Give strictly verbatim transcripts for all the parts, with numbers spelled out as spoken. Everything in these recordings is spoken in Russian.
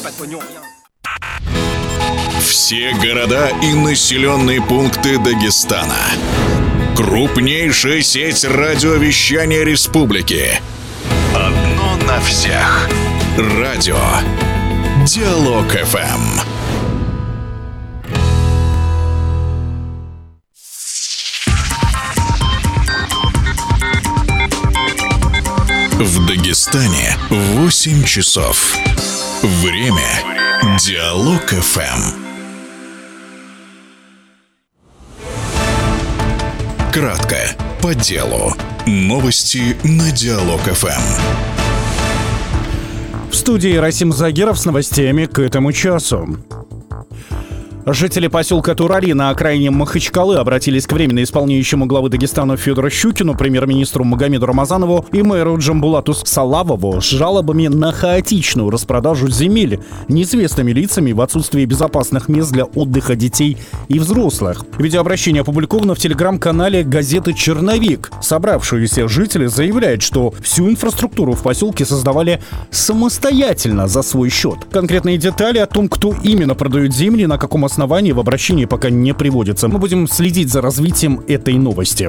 Все города и населенные пункты Дагестана. Крупнейшая сеть радиовещания республики. Одно на всех. Радио Диалог-ФМ. В Дагестане восемь часов. Время Диалог-ФМ. Кратко, по делу. Новости на Диалог-ФМ. В студии Расим Загиров с новостями к этому часу. Жители поселка Турари на окраине Махачкалы обратились к временно исполняющему главы Дагестана Федору Щукину, премьер-министру Магомеду Рамазанову и мэру Джамбулату Салавову с жалобами на хаотичную распродажу земель неизвестными лицами в отсутствии безопасных мест для отдыха детей и взрослых. Видеообращение опубликовано в телеграм-канале газеты «Черновик». Собравшиеся жители заявляют, что всю инфраструктуру в поселке создавали самостоятельно за свой счет. Конкретные детали о том, кто именно продает земли, на каком основании основании в обращении пока не приводится. Мы будем следить за развитием этой новости.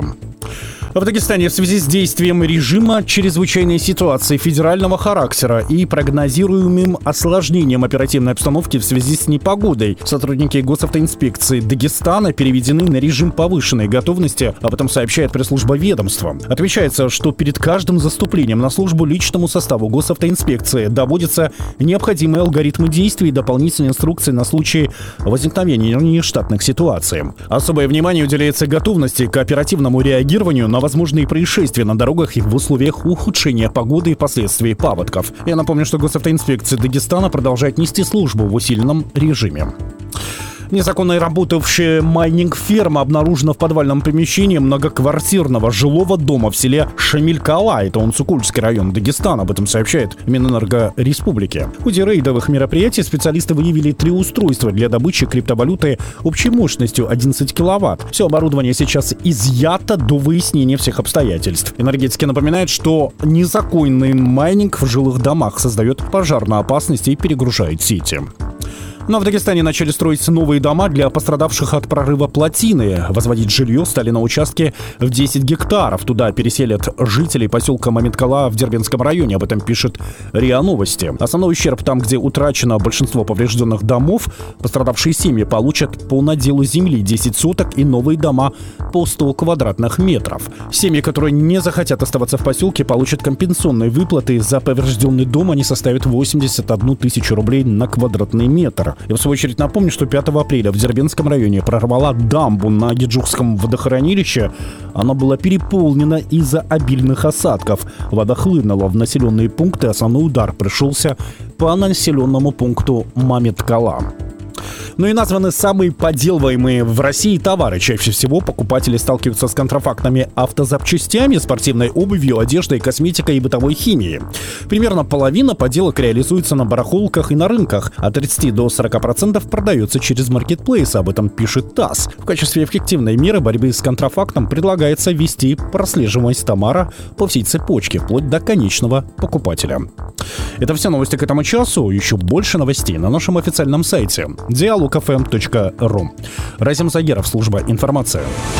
В Дагестане в связи с действием режима чрезвычайной ситуации федерального характера и прогнозируемым осложнением оперативной обстановки в связи с непогодой сотрудники госавтоинспекции Дагестана переведены на режим повышенной готовности, об этом сообщает пресс-служба ведомства. Отмечается, что перед каждым заступлением на службу личному составу госавтоинспекции доводятся необходимые алгоритмы действий и дополнительные инструкции на случай возникновения нештатных ситуаций. Особое внимание уделяется готовности к оперативному реагированию на возможные происшествия на дорогах и в условиях ухудшения погоды и последствий паводков. Я напомню, что госавтоинспекция Дагестана продолжает нести службу в усиленном режиме. Незаконно работавшая майнинг-ферма обнаружена в подвальном помещении многоквартирного жилого дома в селе Шамиль-Кала. Это Онцукульский район Дагестана. Об этом сообщает Минэнерго Республики. В ходе рейдовых мероприятий специалисты выявили три устройства для добычи криптовалюты общей мощностью одиннадцать киловатт. Все оборудование сейчас изъято до выяснения всех обстоятельств. Энергетики напоминают, что незаконный майнинг в жилых домах создает пожарную опасность и перегружает сети. Но в Дагестане начали строить новые дома для пострадавших от прорыва плотины. Возводить жилье стали на участке в десять гектаров. Туда переселят жителей поселка Мамиткала в Дербентском районе. Об этом пишет РИА Новости. Основной ущерб там, где утрачено большинство поврежденных домов. Пострадавшие семьи получат по наделу земли десять соток и новые дома по сто квадратных метров. Семьи, которые не захотят оставаться в поселке, получат компенсационные выплаты. За поврежденный дом они составят восемьдесят одну тысячу рублей на квадратный метр. Я в свою очередь напомню, что пятого апреля в Дербентском районе прорвала дамбу на Гиджукском водохранилище. Она была переполнена из-за обильных осадков. Вода хлынула в населенные пункты, основной удар пришелся по населенному пункту Мамиткала. Ну и названы самые подделываемые в России товары. Чаще всего покупатели сталкиваются с контрафактными автозапчастями, спортивной обувью, одеждой, косметикой и бытовой химией. Примерно половина подделок реализуется на барахолках и на рынках. От тридцати до сорока процентов продается через маркетплейсы, об этом пишет ТАСС. В качестве эффективной меры борьбы с контрафактом предлагается ввести прослеживаемость товара по всей цепочке, вплоть до конечного покупателя. Это все новости к этому часу. Еще больше новостей на нашем официальном сайте диалог эф эм точка ру. Расим Загиров, служба информация.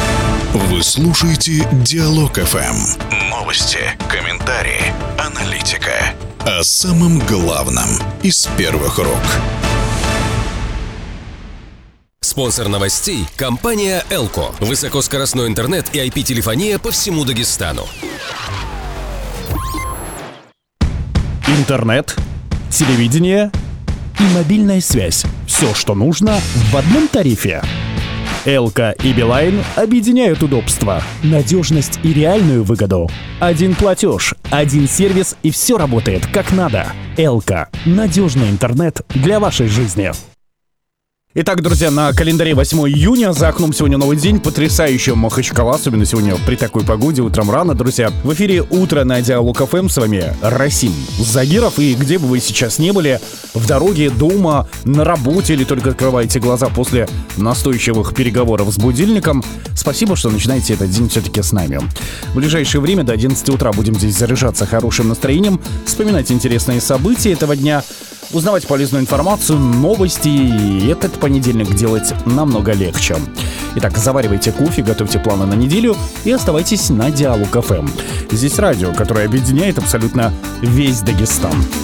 Вы слушаете Диалог-ФМ. Новости, комментарии, аналитика. О самом главном из первых рук. Спонсор новостей – компания «Элко». Высокоскоростной интернет и ай пи-телефония по всему Дагестану. Интернет, телевидение и мобильная связь. Все, что нужно в одном тарифе. Элко и Билайн объединяют удобства, надежность и реальную выгоду. Один платеж, один сервис и все работает как надо. Элко – надежный интернет для вашей жизни. Итак, друзья, на календаре восьмое июня. За окном сегодня новый день. Потрясающая Махачкала, особенно сегодня при такой погоде, утром рано, друзья. В эфире «Утро» на Диалог-ФМ. С вами Расим Загиров. И где бы вы сейчас не были, в дороге, дома, на работе или только открываете глаза после настойчивых переговоров с будильником, спасибо, что начинаете этот день все-таки с нами. В ближайшее время до одиннадцати утра будем здесь заряжаться хорошим настроением, вспоминать интересные события этого дня. узнавать полезную информацию, новости, и этот понедельник делать намного легче. Итак, заваривайте кофе, готовьте планы на неделю и оставайтесь на Диалог эф эм. Здесь радио, которое объединяет абсолютно весь Дагестан.